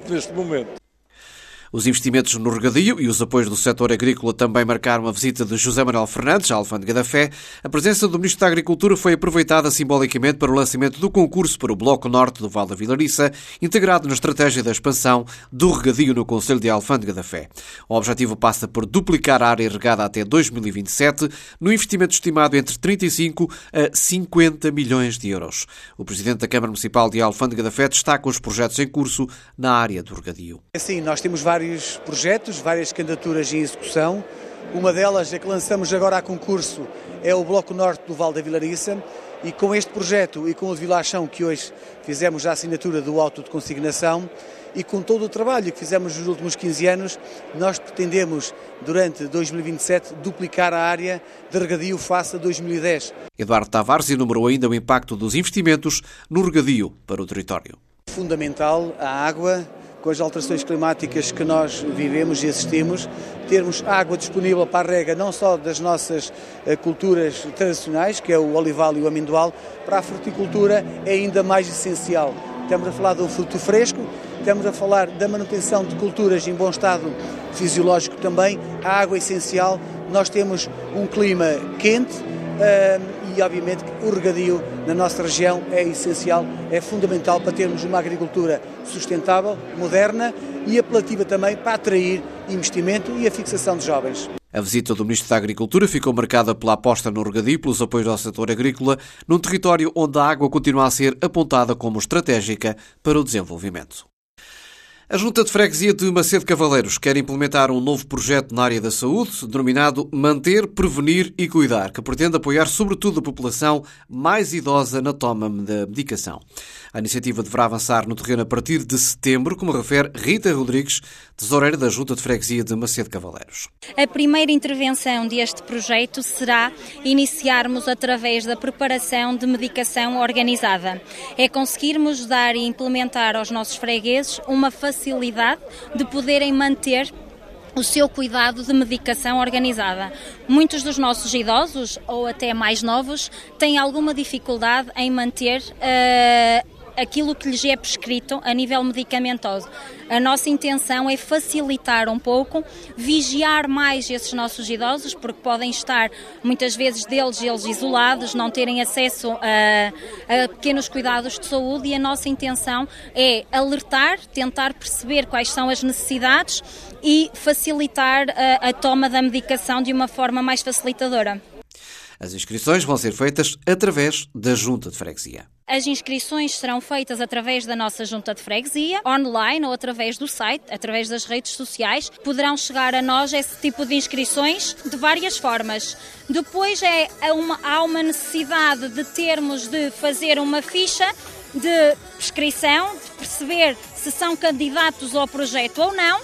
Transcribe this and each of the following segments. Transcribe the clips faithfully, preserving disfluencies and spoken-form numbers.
muito neste momento. Os investimentos no regadio e os apoios do setor agrícola também marcaram a visita de José Manuel Fernandes à Alfândega da Fé. A presença do Ministro da Agricultura foi aproveitada simbolicamente para o lançamento do concurso para o Bloco Norte do Val da Vilariça, integrado na estratégia da expansão do regadio no Concelho de Alfândega da Fé. O objetivo passa por duplicar a área irrigada até dois mil e vinte e sete, no investimento estimado entre trinta e cinco a cinquenta milhões de euros. O Presidente da Câmara Municipal de Alfândega da Fé destaca os projetos em curso na área do regadio. Sim, nós temos vários vários projetos, várias candidaturas em execução. Uma delas, é que lançamos agora a concurso, é o Bloco Norte do Val da Vilariça, e com este projeto e com o de Vilachão, que hoje fizemos a assinatura do auto de consignação, e com todo o trabalho que fizemos nos últimos quinze anos, nós pretendemos, durante dois mil e vinte e sete, duplicar a área de regadio face a dois mil e dez. Eduardo Tavares enumerou ainda o impacto dos investimentos no regadio para o território. Fundamental a água. Com as alterações climáticas que nós vivemos e assistimos, termos água disponível para a rega não só das nossas culturas tradicionais, que é o olival e o amendoal, para a fruticultura é ainda mais essencial. Estamos a falar de um fruto fresco, estamos a falar da manutenção de culturas em bom estado fisiológico também, a água é essencial. Nós temos um clima quente, e obviamente que o regadio na nossa região é essencial, é fundamental para termos uma agricultura sustentável, moderna e apelativa também para atrair investimento e a fixação de jovens. A visita do Ministro da Agricultura ficou marcada pela aposta no regadio e pelos apoios ao setor agrícola, num território onde a água continua a ser apontada como estratégica para o desenvolvimento. A Junta de Freguesia de Macedo Cavaleiros quer implementar um novo projeto na área da saúde, denominado Manter, Prevenir e Cuidar, que pretende apoiar sobretudo a população mais idosa na toma da medicação. A iniciativa deverá avançar no terreno a partir de setembro, como refere Rita Rodrigues, tesoureira da Junta de Freguesia de Macedo Cavaleiros. A primeira intervenção deste projeto será iniciarmos através da preparação de medicação organizada. É conseguirmos dar e implementar aos nossos fregueses uma facilidade facilidade de poderem manter o seu cuidado de medicação organizada. Muitos dos nossos idosos, ou até mais novos, têm alguma dificuldade em manter uh, aquilo que lhes é prescrito a nível medicamentoso. A nossa intenção é facilitar um pouco, vigiar mais esses nossos idosos, porque podem estar, muitas vezes deles, eles isolados, não terem acesso a, a pequenos cuidados de saúde, e a nossa intenção é alertar, tentar perceber quais são as necessidades e facilitar a, a toma da medicação de uma forma mais facilitadora. As inscrições vão ser feitas através da Junta de Freguesia. As inscrições serão feitas através da nossa Junta de Freguesia, online ou através do site, através das redes sociais. Poderão chegar a nós esse tipo de inscrições de várias formas. Depois é uma, há uma necessidade de termos de fazer uma ficha de prescrição, de perceber se são candidatos ao projeto ou não, uh,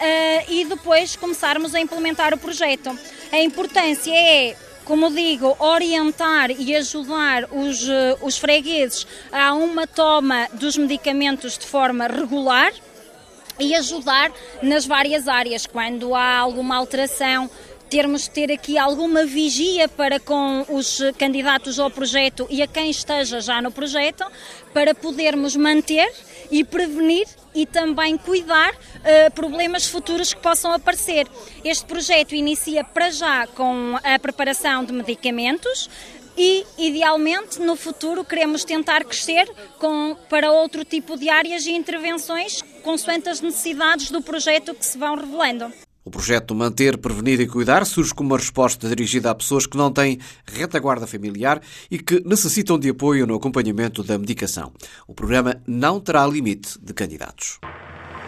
e depois começarmos a implementar o projeto. A importância é, como digo, orientar e ajudar os, os fregueses a uma toma dos medicamentos de forma regular e ajudar nas várias áreas. Quando há alguma alteração, termos de ter aqui alguma vigia para com os candidatos ao projeto e a quem esteja já no projeto, para podermos manter e prevenir e também cuidar uh, problemas futuros que possam aparecer. Este projeto inicia para já com a preparação de medicamentos e, idealmente, no futuro queremos tentar crescer com, para outro tipo de áreas e intervenções consoante as necessidades do projeto que se vão revelando. O projeto Manter, Prevenir e Cuidar surge como uma resposta dirigida a pessoas que não têm retaguarda familiar e que necessitam de apoio no acompanhamento da medicação. O programa não terá limite de candidatos.